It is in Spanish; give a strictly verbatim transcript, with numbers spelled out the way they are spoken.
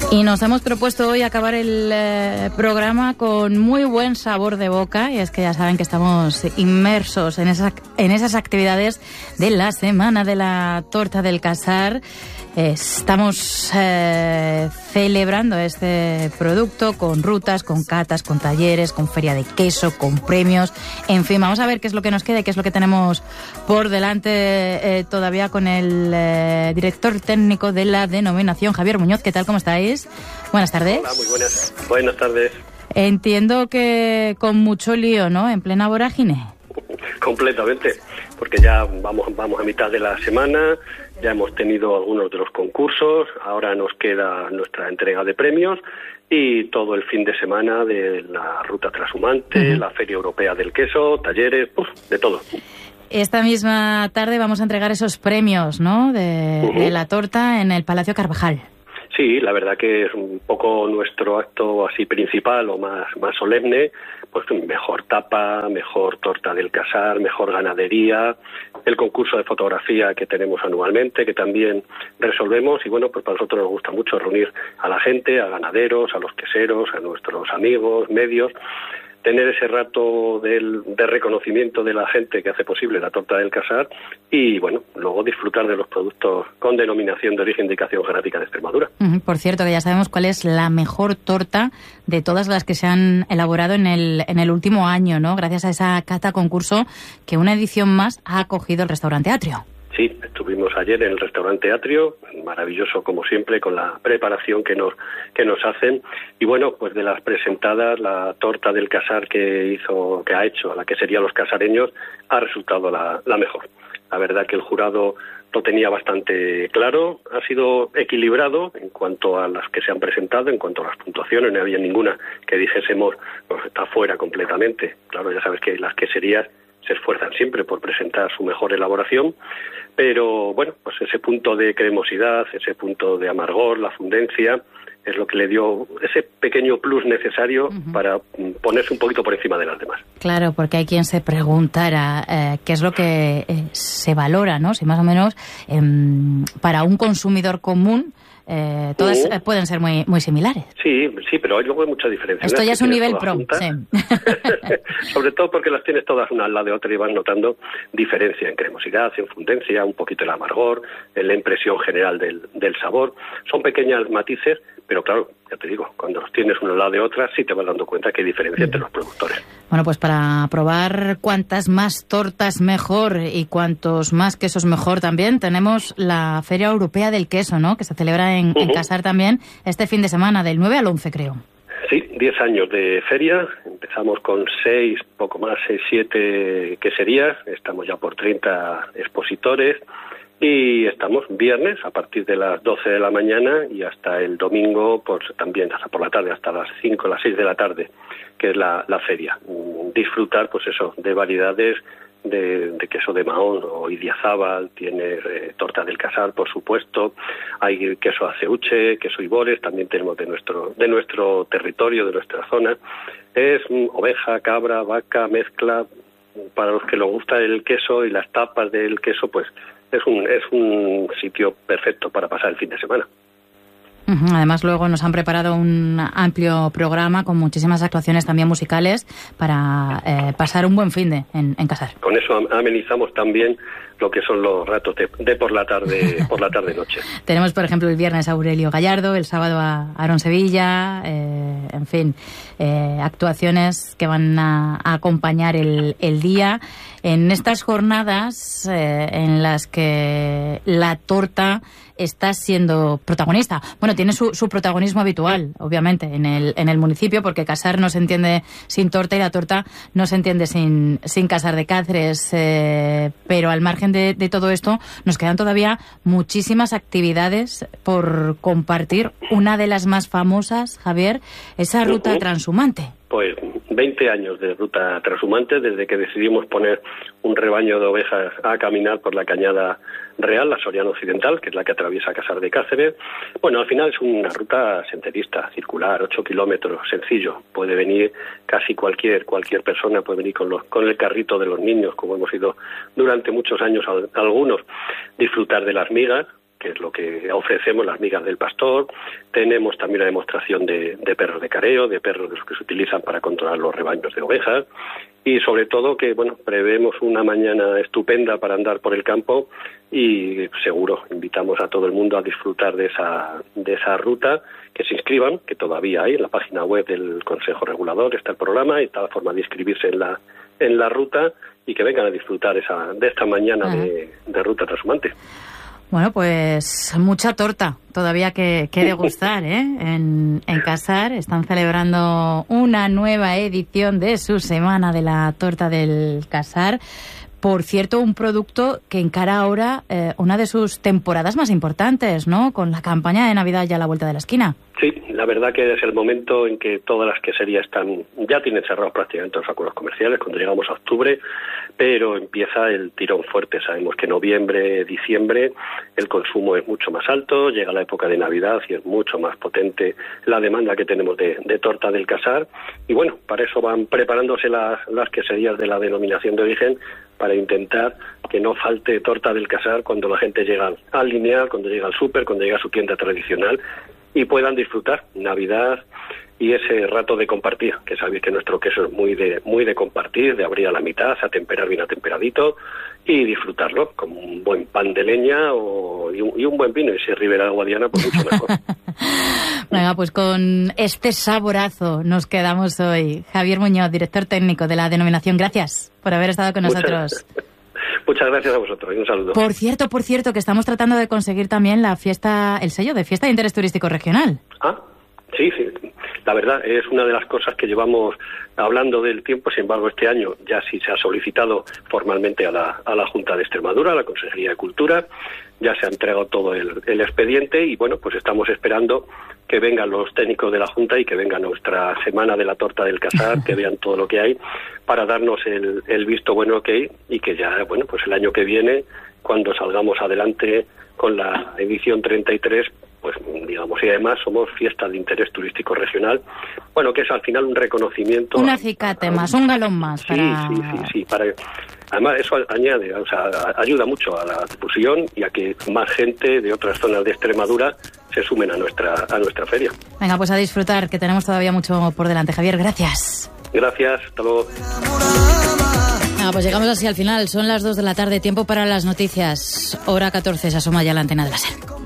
Y nos hemos propuesto hoy acabar el eh, programa con muy buen sabor de boca, y es que ya saben que estamos inmersos en esas, en esas actividades de la Semana de la Torta del Casar. Estamos eh, celebrando este producto con rutas, con catas, con talleres, con feria de queso, con premios. En fin, vamos a ver qué es lo que nos queda y qué es lo que tenemos por delante eh, todavía con el eh, director técnico de la denominación, Javier Muñoz. ¿Qué tal? ¿Cómo estáis? Buenas tardes. Hola, muy buenas. Buenas tardes. Entiendo que con mucho lío, ¿no? En plena vorágine. Completamente, porque ya vamos, vamos a mitad de la semana, ya hemos tenido algunos de los concursos, ahora nos queda nuestra entrega de premios y todo el fin de semana de la Ruta Trashumante, uh-huh. la Feria Europea del Queso, talleres, uf, de todo. Esta misma tarde vamos a entregar esos premios, ¿no?, de, uh-huh. de la torta en el Palacio Carvajal. Sí, la verdad que es un poco nuestro acto así principal o más, más solemne, pues mejor tapa, mejor torta del casar, mejor ganadería, el concurso de fotografía que tenemos anualmente, que también resolvemos, y bueno, pues para nosotros nos gusta mucho reunir a la gente, a ganaderos, a los queseros, a nuestros amigos, medios, tener ese rato del, de reconocimiento de la gente que hace posible la torta del casar y, bueno, luego disfrutar de los productos con denominación de origen de indicación geográfica de Extremadura. Uh-huh. Por cierto, que ya sabemos cuál es la mejor torta de todas las que se han elaborado en el, en el último año, ¿no? Gracias a esa cata concurso que una edición más ha acogido el restaurante Atrio. Sí, estuvimos ayer en el restaurante Atrio, maravilloso como siempre, con la preparación que nos que nos hacen. Y bueno, pues de las presentadas, la torta del casar que hizo, que ha hecho, la que serían los casareños, ha resultado la, la mejor. La verdad que el jurado lo tenía bastante claro, ha sido equilibrado en cuanto a las que se han presentado, en cuanto a las puntuaciones, no había ninguna que dijésemos, pues está fuera completamente. Claro, ya sabes que las queserías se esfuerzan siempre por presentar su mejor elaboración, pero bueno, pues ese punto de cremosidad, ese punto de amargor, la fundencia, es lo que le dio ese pequeño plus necesario uh-huh. para ponerse un poquito por encima de las demás. Claro, porque hay quien se preguntara eh, qué es lo que eh, se valora, ¿no? Si más o menos eh, para un consumidor común Eh, todas uh, pueden ser muy muy similares. Sí, sí, pero hay luego hay mucha diferencia. Esto ya es un nivel pro, sí. Sobre todo porque las tienes todas una al lado de otra y vas notando diferencia en cremosidad, en fundencia, un poquito el amargor, en la impresión general del, del sabor. Son pequeños matices, pero claro, ya te digo, cuando los tienes una al lado de otra, sí te vas dando cuenta que hay diferencia entre los productores. Bueno, pues para probar cuantas más tortas mejor y cuantos más quesos mejor también, tenemos la Feria Europea del Queso, ¿no?, que se celebra en, uh-huh. en Casar también este fin de semana, del nueve al once, creo. Sí, diez años de feria, empezamos con seis, poco más, seis, siete queserías, estamos ya por treinta expositores, y estamos viernes a partir de las doce de la mañana y hasta el domingo pues también hasta por la tarde, hasta las cinco, las seis de la tarde, que es la, la feria. Disfrutar pues eso, de variedades de, de queso de Mahón o Idiazábal, tiene eh, torta del casar, por supuesto, hay queso aceuche, queso ibores, también tenemos de nuestro de nuestro territorio, de nuestra zona. Es mm, oveja, cabra, vaca, mezcla. Para los que les gusta el queso y las tapas del queso, pues es un es un sitio perfecto para pasar el fin de semana. Uh-huh. Además, luego nos han preparado un amplio programa con muchísimas actuaciones también musicales para eh, pasar un buen fin de en, en Casar. Con eso amenizamos también lo que son los ratos de, de por la tarde por la tarde noche. Tenemos, por ejemplo, el viernes a Aurelio Gallardo, el sábado a Aaron Sevilla, eh, en fin, eh, actuaciones que van a, a acompañar el, el día en estas jornadas eh, en las que la torta está siendo protagonista. Bueno, tiene su, su protagonismo habitual, obviamente, en el en el municipio, porque Casar no se entiende sin torta y la torta no se entiende sin, sin Casar de Cáceres, eh, pero al margen de, de todo esto, nos quedan todavía muchísimas actividades por compartir. Una de las más famosas, Javier, esa ruta uh-huh. transhumante. Pues veinte años de ruta transhumante, desde que decidimos poner un rebaño de ovejas a caminar por la cañada real, la Soriana Occidental, que es la que atraviesa Casar de Cáceres. Bueno, al final es una ruta senderista, circular, ocho kilómetros, sencillo. Puede venir casi cualquier cualquier persona, puede venir con los con el carrito de los niños, como hemos ido durante muchos años algunos, disfrutar de las migas, que es lo que ofrecemos, las migas del pastor. Tenemos también una demostración de, de perros de careo, de perros de los que se utilizan para controlar los rebaños de ovejas. Y sobre todo que, bueno, prevemos una mañana estupenda para andar por el campo y seguro invitamos a todo el mundo a disfrutar de esa, de esa ruta, que se inscriban, que todavía hay en la página web del Consejo Regulador, está el programa y está la forma de inscribirse en la, en la ruta y que vengan a disfrutar esa, de esta mañana de, de ruta trashumante. Bueno, pues mucha torta todavía que, que degustar, ¿eh? En, en Casar están celebrando una nueva edición de su Semana de la Torta del Casar. Por cierto, un producto que encara ahora eh, una de sus temporadas más importantes, ¿no? Con la campaña de Navidad ya a la vuelta de la esquina. Sí, la verdad que es el momento en que todas las queserías están, ya tienen cerrados prácticamente los acuerdos comerciales cuando llegamos a octubre, pero empieza el tirón fuerte. Sabemos que noviembre, diciembre el consumo es mucho más alto, llega la época de Navidad y es mucho más potente la demanda que tenemos de, de torta del Casar. Y bueno, para eso van preparándose las, las queserías de la denominación de origen, para intentar que no falte torta del Casar cuando la gente llega al lineal, cuando llega al súper, cuando llega a su tienda tradicional, y puedan disfrutar Navidad y ese rato de compartir, que sabéis que nuestro queso es muy de muy de compartir, de abrir a la mitad, a temperar bien atemperadito y disfrutarlo con un buen pan de leña o, y, un, y un buen vino, y si es Ribera de Guadiana, pues mucho mejor. Venga, pues con este saborazo nos quedamos hoy. Javier Muñoz, director técnico de la denominación, gracias por haber estado con Muchas, nosotros. Muchas gracias a vosotros y un saludo. Por cierto, por cierto, que estamos tratando de conseguir también la fiesta, el sello de Fiesta de Interés Turístico Regional. Ah, sí, sí. La verdad es una de las cosas que llevamos hablando del tiempo. Sin embargo, este año ya sí se ha solicitado formalmente a la, a la Junta de Extremadura, a la Consejería de Cultura. Ya se ha entregado todo el, el expediente y, bueno, pues estamos esperando que vengan los técnicos de la Junta y que venga nuestra Semana de la Torta del Casar, que vean todo lo que hay, para darnos el, el visto bueno que hay y que ya, bueno, pues el año que viene, cuando salgamos adelante con la edición treinta y tres, pues digamos, y además somos Fiesta de Interés Turístico Regional, bueno, que es al final un reconocimiento. Un acicate más, un galón más. Sí, para... sí, sí, sí, para... Además, eso añade, o sea, ayuda mucho a la difusión y a que más gente de otras zonas de Extremadura se sumen a nuestra a nuestra feria. Venga, pues a disfrutar, que tenemos todavía mucho por delante. Javier, gracias. Gracias, hasta luego. Venga, pues llegamos así al final. Son las dos de la tarde, tiempo para las noticias. Hora catorce, se asoma ya la antena de la SER.